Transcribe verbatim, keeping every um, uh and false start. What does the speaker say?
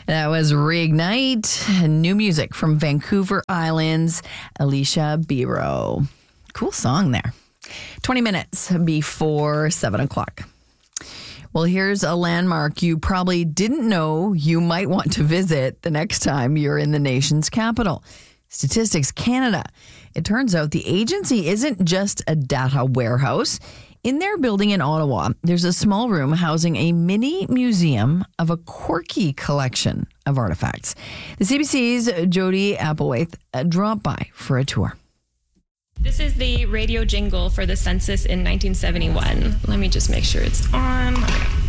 That was Reignite, new music from Vancouver Island's Alicia Biro. Cool song there. twenty minutes before seven o'clock. Well, here's a landmark you probably didn't know you might want to visit the next time you're in the nation's capital. Statistics Canada. It turns out the agency isn't just a data warehouse. In their building in Ottawa, there's a small room housing a mini museum of a quirky collection of artifacts. The C B C's Jody Applewhite dropped by for a tour. This is the radio jingle for the census in nineteen seventy-one. Let me just make sure it's on.